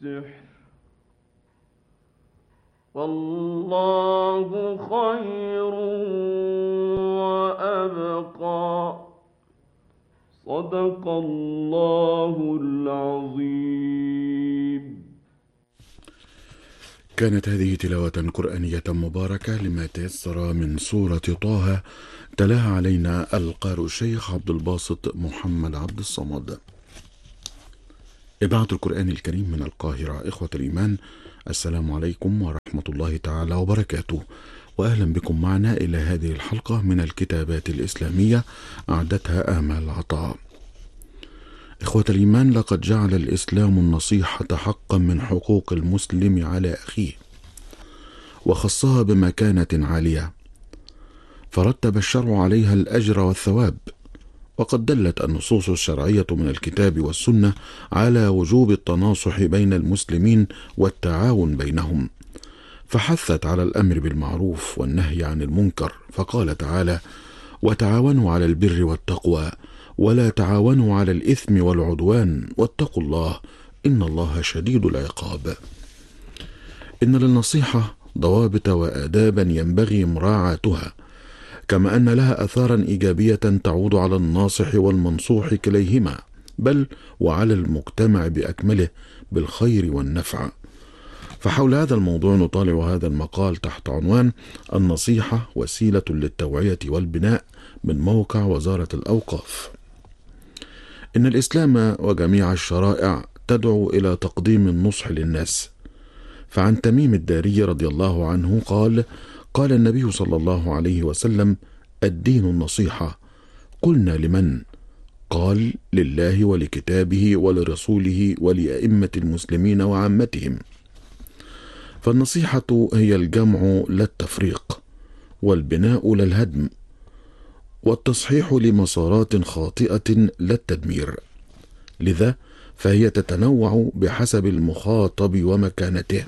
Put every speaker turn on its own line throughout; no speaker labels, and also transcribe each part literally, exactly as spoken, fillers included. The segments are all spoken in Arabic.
السحر والله خير وأبقى. صدق الله العظيم.
كانت هذه تلاوة قرآنية مباركة لما تيسر من سورة طه، تلاها علينا القارئ الشيخ عبد الباسط محمد عبد الصمد. إذاعة القرآن الكريم من القاهرة. إخوة الإيمان، السلام عليكم ورحمة الله تعالى وبركاته، وأهلا بكم معنا إلى هذه الحلقة من الكتابات الإسلامية أعدتها آمال عطاء. إخوة الإيمان، لقد جعل الإسلام النصيحة حقا من حقوق المسلم على أخيه، وخصها بمكانة عالية، فرتب الشرع عليها الأجر والثواب. وقد دلت النصوص الشرعية من الكتاب والسنة على وجوب التناصح بين المسلمين والتعاون بينهم، فحثت على الأمر بالمعروف والنهي عن المنكر، فقال تعالى: وتعاونوا على البر والتقوى ولا تعاونوا على الإثم والعدوان واتقوا الله إن الله شديد العقاب. إن للنصيحة ضوابط وآدابا ينبغي مراعاتها، كما أن لها آثارا إيجابية تعود على الناصح والمنصوح كليهما، بل وعلى المجتمع بأكمله بالخير والنفع. فحول هذا الموضوع نطالع هذا المقال تحت عنوان: النصيحة وسيلة للتوعية والبناء، من موقع وزارة الأوقاف. إن الإسلام وجميع الشرائع تدعو إلى تقديم النصح للناس. فعن تميم الداري رضي الله عنه قال: قال النبي صلى الله عليه وسلم: الدين النصيحة. قلنا: لمن؟ قال: لله ولكتابه ولرسوله ولأئمة المسلمين وعامتهم. فالنصيحة هي الجمع لا التفريق، والبناء لا الهدم، والتصحيح لمسارات خاطئة لا التدمير. لذا فهي تتنوع بحسب المخاطب ومكانته.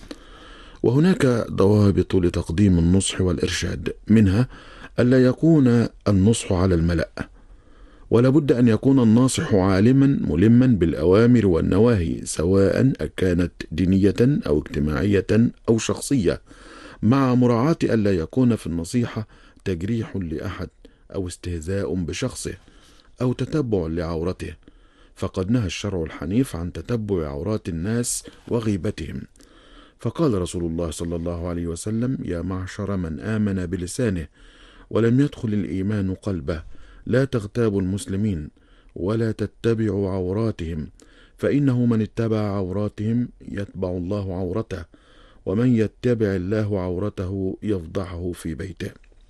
وهناك ضوابط لتقديم النصح والإرشاد، منها ألا يكون النصح على الملأ، ولا بد أن يكون الناصح عالما ملما بالأوامر والنواهي، سواء كانت دينية أو اجتماعية أو شخصية، مع مراعاة ألا يكون في النصيحة تجريح لأحد أو استهزاء بشخصه أو تتبع لعورته، فقد نهى الشرع الحنيف عن تتبع عورات الناس وغيبتهم. فقال رسول الله صلى الله عليه وسلم: يا معشر من آمن بلسانه ولم يدخل الإيمان قلبه، لا تغتابوا المسلمين ولا تتبعوا عوراتهم، فإنه من اتبع عوراتهم يتبع الله عورته، ومن يتبع الله عورته يفضحه في بيته.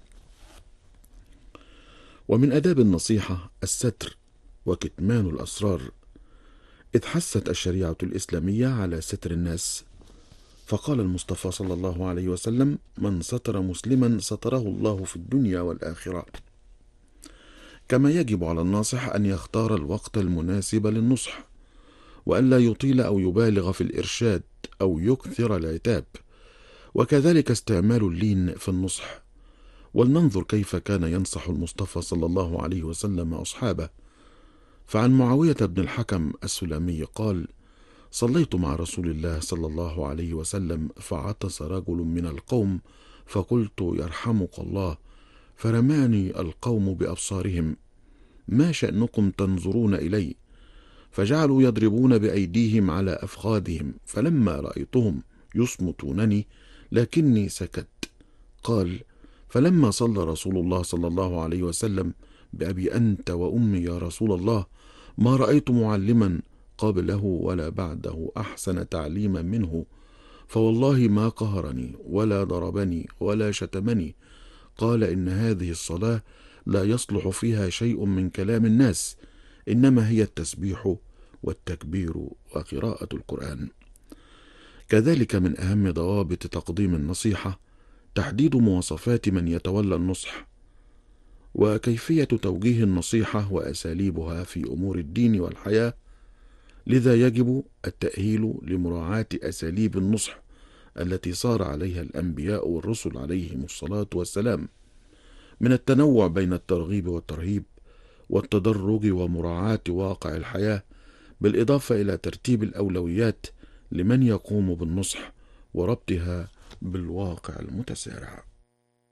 ومن آداب النصيحة الستر وكتمان الأسرار، إذ حثت الشريعة الإسلامية على ستر الناس، فقال المصطفى صلى الله عليه وسلم: من ستر مسلما ستره الله في الدنيا والآخرة. كما يجب على الناصح أن يختار الوقت المناسب للنصح، وألا يطيل أو يبالغ في الإرشاد أو يكثر العتاب، وكذلك استعمال اللين في النصح. ولننظر كيف كان ينصح المصطفى صلى الله عليه وسلم أصحابه. فعن معاوية بن الحكم السلمي قال: صليت مع رسول الله صلى الله عليه وسلم، فعطس رجل من القوم، فقلت: يرحمك الله. فرماني القوم بأبصارهم: ما شأنكم تنظرون إلي؟ فجعلوا يضربون بأيديهم على أفخاذهم، فلما رأيتهم يصمتونني لكني سكت. قال: فلما صلى رسول الله صلى الله عليه وسلم بأبي أنت وأمي يا رسول الله، ما رأيت معلما قبله ولا بعده أحسن تعليما منه، فوالله ما قهرني ولا ضربني ولا شتمني. قال: إن هذه الصلاة لا يصلح فيها شيء من كلام الناس، إنما هي التسبيح والتكبير وقراءة القرآن. كذلك من أهم ضوابط تقديم النصيحة تحديد مواصفات من يتولى النصح، وكيفية توجيه النصيحة وأساليبها في أمور الدين والحياة. لذا يجب التأهيل لمراعاة أساليب النصح التي صار عليها الأنبياء والرسل عليهم الصلاة والسلام، من التنوع بين الترغيب والترهيب والتدرج ومراعاة واقع الحياة، بالإضافة إلى ترتيب الأولويات لمن يقوم بالنصح وربطها بالواقع المتسارع.